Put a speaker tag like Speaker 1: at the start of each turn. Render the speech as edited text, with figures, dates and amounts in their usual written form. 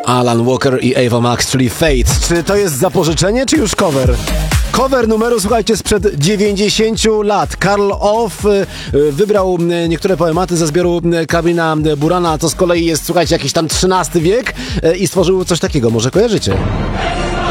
Speaker 1: Alan Walker i Ava Max, czyli Fate. Czy to jest zapożyczenie, czy już cover? Cover numeru, słuchajcie, sprzed 90 lat. Karl Orff wybrał niektóre poematy ze zbioru Kevina Burana, to z kolei jest, słuchajcie, jakiś tam XIII wiek i stworzył coś takiego, może kojarzycie?